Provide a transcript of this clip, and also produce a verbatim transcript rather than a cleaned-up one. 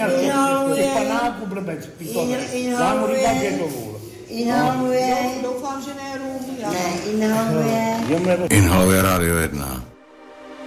měl těch panáků blbec, pitové. Já mu říkám, že je to vůl. Inhaluje. Doufám, že ne rum. Ne, inhaluje. Inhaluje Rádio jedna.